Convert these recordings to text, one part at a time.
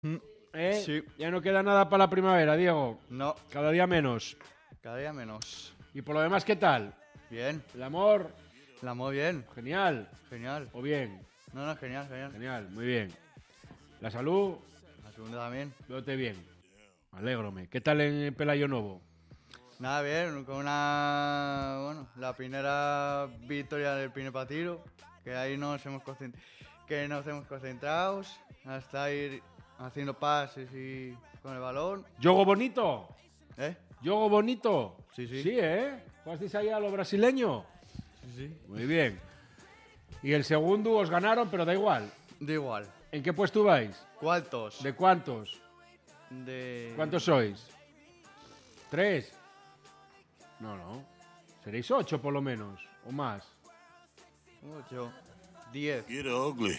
Sí. Ya no queda nada para la primavera, Diego. No, Cada día menos. cada día menos. Y por lo demás, ¿qué tal? Bien. El amor, La muy bien. genial. Genial. ¿O bien? No, genial, genial. Genial, muy bien. La salud, La segunda también. vete bien. Alégrome. ¿Qué tal en Pelayo Novo? Nada, bien. Con una... Bueno, la primera victoria del primer partido. Que ahí nos hemos concentrado hasta ir haciendo pases y con el balón. ¿Jogo bonito? ¿Eh? ¿Jogo bonito? Sí, sí. Sí, ¿eh? ¿Jugasteis ahí a lo brasileño? Sí. Muy bien. Y el segundo os ganaron, pero da igual. Da igual. ¿En qué puesto vais? ¿Cuántos? ¿De cuántos? De... ¿Cuántos sois? ¿3? No. Seréis 8 por lo menos, o más. 8. 10. Get ugly.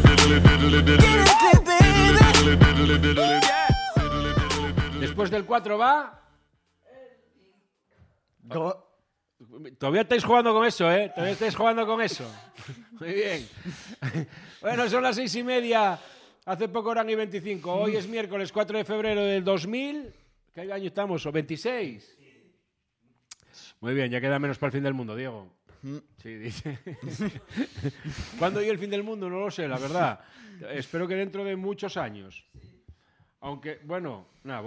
Después del 4 va... Todavía estáis jugando con eso, ¿eh? Todavía estáis jugando con eso. Muy bien. Bueno, son las 6:30. Hace poco eran y 25. Hoy es miércoles 4 de febrero del 2000. ¿Qué año estamos? ¿O 26? Muy bien, ya queda menos para el fin del mundo, Diego. Sí, dice. ¿Cuándo y el fin del mundo? No lo sé, la verdad. Espero que dentro de muchos años. Aunque, bueno.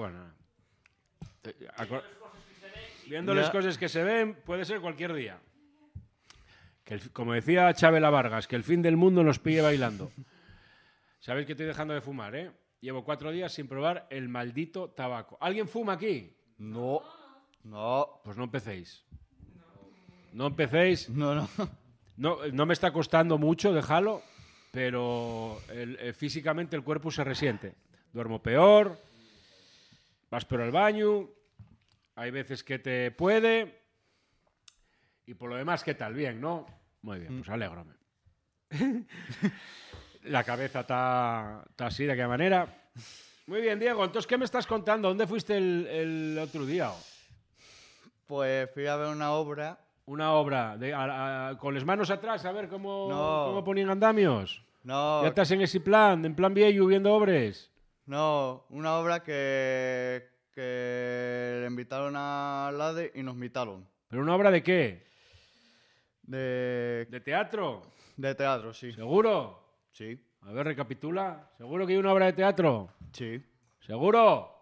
Viendo las cosas que se ven, puede ser cualquier día. Como decía Chabela Vargas, que el fin del mundo nos pille bailando. Sabéis que estoy dejando de fumar, ¿eh? Llevo 4 días sin probar el maldito tabaco. ¿Alguien fuma aquí? No. Pues no empecéis. No empecéis. No. No me está costando mucho dejarlo, pero físicamente el cuerpo se resiente. Duermo peor, vas peor al baño, hay veces que te puede, y por lo demás, ¿qué tal? Bien, ¿no? Muy bien, pues alégrame. La cabeza está así, de aquella manera. Muy bien, Diego, entonces, ¿qué me estás contando? ¿Dónde fuiste el otro día? Pues fui a ver una obra. Una obra con las manos atrás, a ver cómo No. ponían andamios. No, Ya estás en ese plan, en plan viejo, viendo obras. no, una obra que le invitaron a LADE y nos invitaron. ¿Pero una obra de qué? De ¿De teatro? teatro, sí. ¿Seguro? Sí, A ver, recapitula. ¿Seguro que hay una obra de teatro? sí. ¿Seguro?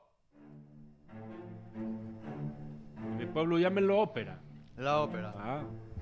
En mi pueblo llámenlo ópera. La ópera. Ah,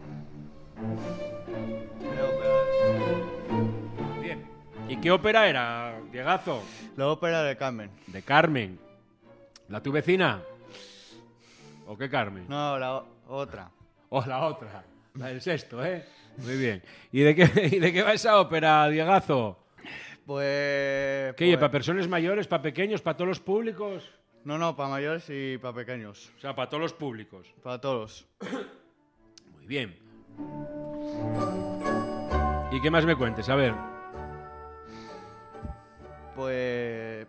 La ópera. bien. ¿Y qué ópera era, Diegazo? La ópera de Carmen. De Carmen. ¿La tu vecina? ¿O qué Carmen? No, la otra. O la otra. La del sexto, ¿eh? Muy bien. ¿Y de qué va esa ópera, Diegazo? Pues... ¿Qué? pues- ¿Para personas mayores, para pequeños, para todos los públicos? No, para mayores y para pequeños. O sea, para todos los públicos. Para todos. Muy bien. ¿Y qué más me cuentes? A ver. Pues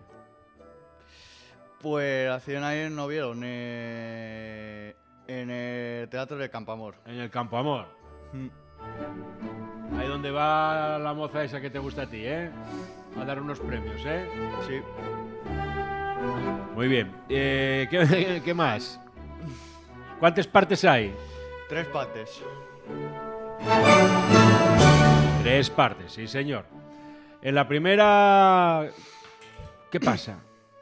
hacían ahí en Oviedo, en el Teatro de Campamor. En el Campo Amor. Mm. Ahí donde va la moza esa que te gusta a ti, ¿eh? A dar unos premios, ¿eh? Sí. Muy bien. ¿Qué más? ¿Cuántas partes hay? 3 partes. 3 partes, sí, señor. En la primera... ¿Qué pasa?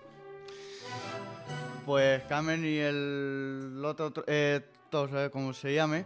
Pues Carmen y el otro, todos, como se llame,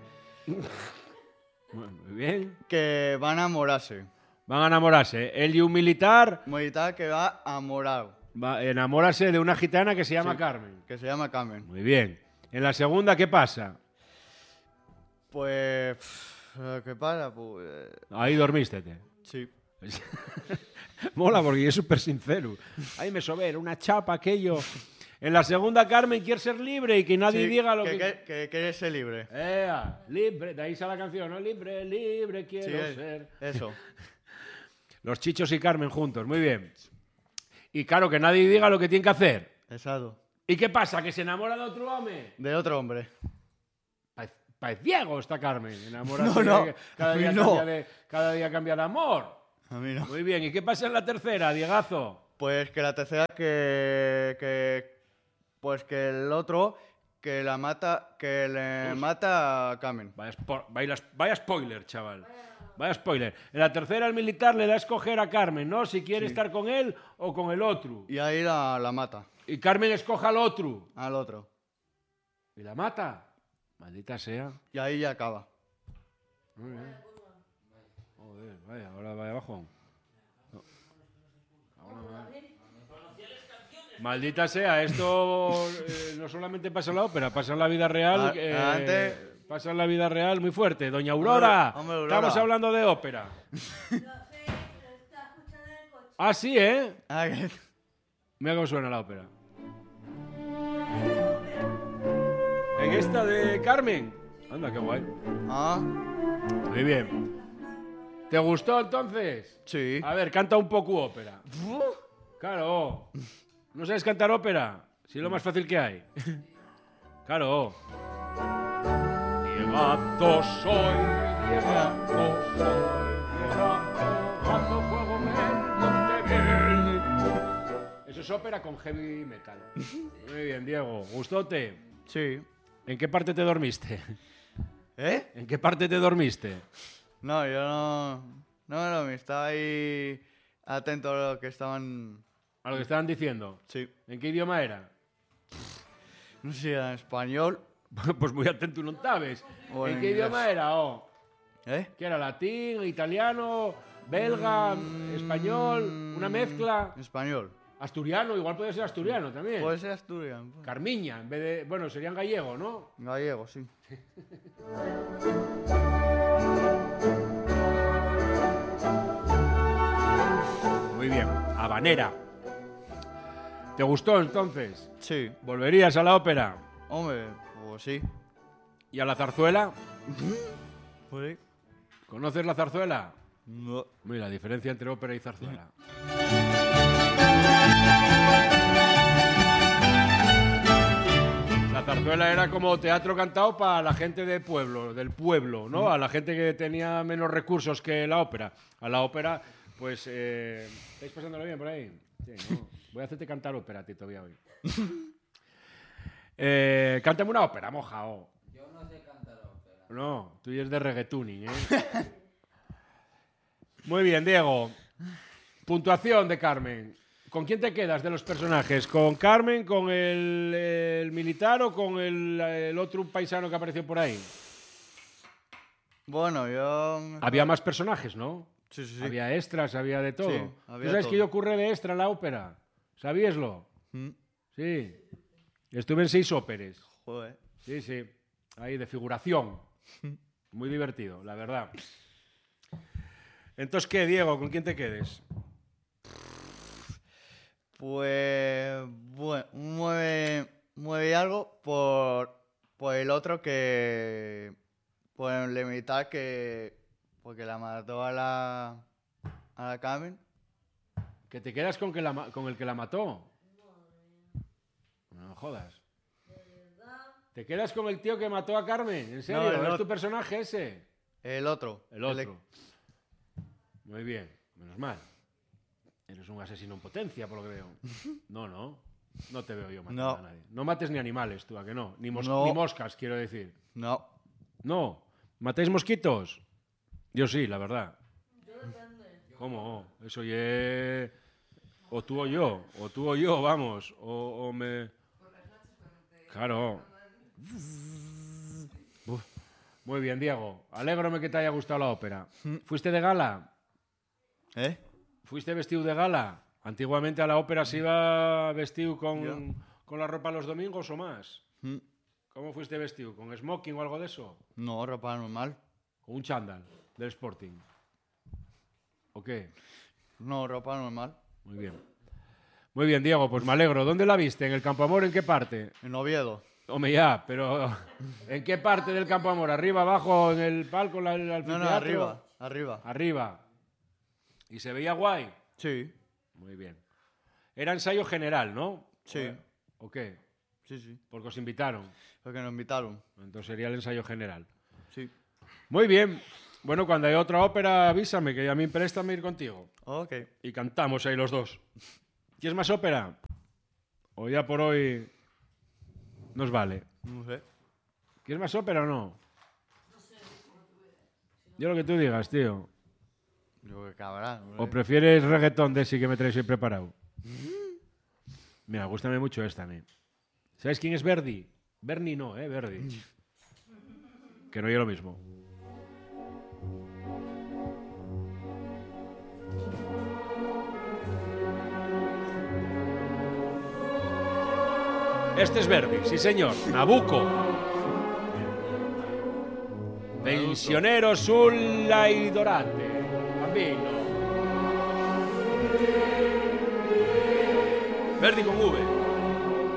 Muy bien. que van a enamorarse. Van a enamorarse. Él y un militar Militar que va a morar, va a enamorarse de una gitana que se llama Sí. Carmen. que se llama Carmen. Muy bien. En la segunda, ¿qué pasa? Pues... ¿qué pasa? Pues... Ahí dormiste. sí. Mola porque es súper sincero. Ahí me sober, una chapa, aquello. En la segunda, Carmen quiere ser libre y que nadie Sí, diga lo que... que quiere ser libre. Libre, de ahí sale la canción, ¿no? Libre, libre, quiero Sí, ser. eso. Los Chichos y Carmen juntos, muy bien. Y claro, que nadie diga lo que tiene que hacer. Exacto. ¿Y qué pasa? ¿Que se enamora de otro hombre? De otro hombre. Parece ciego está Carmen. No, no, Cada a mí día, no. cada día cambia de amor. A mí no. Muy bien. ¿Y qué pasa en la tercera, Diegazo? Pues que la tercera pues que el otro que le mata a Carmen. Vaya spoiler, chaval. Vaya spoiler. En la tercera el militar le da a escoger a Carmen, ¿no? Si quiere estar con él o con el otro. Y ahí la mata. Y Carmen escoja al otro. Al otro. ¿Y la mata? Maldita sea. Y ahí ya acaba. Muy bien. Joder, vaya, ahora vaya abajo. Maldita sea, esto no solamente pasa en la ópera, pasa en la vida real. Pasa en la vida real muy fuerte. Doña Aurora, Hombre, Aurora. Estamos hablando de ópera. Ah, sí, ¿eh? Mira cómo suena la ópera. ¿En esta de Carmen? Anda, qué guay. Muy bien. ¿Te gustó entonces? Sí. A ver, canta un poco ópera. Claro. ¿No sabes cantar ópera? Sí, es lo más fácil que hay. Claro. Diegazo soy, Diegazo soy, Diegazo fuego me Eso es ópera con heavy metal. Muy bien, Diego. ¿Gustote? Sí. ¿En qué parte te dormiste? ¿Eh? ¿En qué parte te dormiste? No, yo no me estaba ahí atento a lo que estaban... A lo que estaban diciendo. Sí. ¿En qué idioma era? No sé si era en español. Pues muy atento, no sabes. O ¿En en qué inglés. idioma era? ¿Eh? ¿Qué era? ¿Latín, italiano, belga, español, una mezcla? Español. Asturiano, igual puede ser asturiano también. Puede ser asturiano. Carmiña, en vez de... Bueno, serían gallego, ¿no? Gallego, sí. Muy bien. Habanera. ¿Te gustó entonces? Sí. ¿Volverías a la ópera? Hombre, pues sí. ¿Y a la zarzuela? Pues sí. ¿Conoces la zarzuela? No. Mira, la diferencia entre ópera y zarzuela. La zarzuela era como teatro cantado para la gente del pueblo, ¿no? A la gente que tenía menos recursos que la ópera. A la ópera, pues... ¿Estáis pasándolo bien por ahí? Sí, ¿no? Voy a hacerte cantar ópera a ti todavía hoy. Cántame una ópera, mojao. Yo no sé cantar ópera. No, tú eres de reggaetuning, ¿eh? Muy bien, Diego. Puntuación de Carmen. ¿Con quién te quedas de los personajes? ¿Con Carmen, con el militar o con el otro paisano que apareció por ahí? Bueno, yo... Había más personajes, ¿no? Sí, sí, sí. Había extras, había de todo. Sí, ¿Tú había sabes todo. que yo ocurre de extra en la ópera? ¿Sabíaslo? Sí. Estuve en 6 óperes. Joder. Sí, sí. Ahí, de figuración. Muy divertido, la verdad. Entonces, ¿qué, Diego? ¿Con quién te quedes? Pues... Bueno, mueve algo por el otro que... Por el militar que... Porque la mató a la Carmen. ¿Que te quedas con el que la mató? No jodas. ¿Te quedas con el tío que mató a Carmen? ¿En serio? No, el ¿Es otro. tu personaje ese? El otro. El otro. Muy bien, menos mal. Eres un asesino en potencia, por lo que veo. No, no. No te veo yo matando No. a nadie. No mates ni animales, tú, ¿a que no? Ni No. moscas, quiero decir. No. No. ¿Matáis mosquitos? Yo sí, la verdad. ¿Cómo? Eso ye... O tú o yo. O tú o yo, vamos. O me... Claro. Uf. Muy bien, Diego. Alégrome que te haya gustado la ópera. ¿Fuiste de gala? ¿Eh? ¿Fuiste vestido de gala? Antiguamente a la ópera se iba vestido con la ropa los domingos o más. ¿Cómo fuiste vestido? ¿Con smoking o algo de eso? No, ropa normal. ¿Con un chándal del Sporting? ¿O qué? No, ropa normal. Muy bien. Muy bien, Diego, pues me alegro. ¿Dónde la viste? ¿En el Campo Amor? ¿En qué parte? En Oviedo. Hombre, ya, pero ¿en qué parte del Campo Amor? ¿Arriba, abajo, en el palco, el anfiteatro? No, arriba. Arriba. Arriba. ¿Y se veía guay? Sí. Muy bien. Era ensayo general, ¿no? Sí. ¿O qué? Sí, sí. Porque os invitaron. Porque nos invitaron. Entonces sería el ensayo general. Sí. Muy bien. Bueno, cuando hay otra ópera, avísame, que a mí préstame ir contigo. Ok. Y cantamos ahí los dos. ¿Quieres más ópera? O ya por hoy nos vale. No sé. ¿Quieres más ópera o no? Yo lo que tú digas, tío. Yo que cabrón. ¿O prefieres reggaetón de ese que me traes hoy preparado? Mira, gústame mucho esta a mí. ¿Sabes quién es Verdi? Bernie no, Verdi. Que no oye lo mismo. Este es Verdi, sí señor. Nabucco. Pensionero sulla y dorate. Bambino. Verdi con V.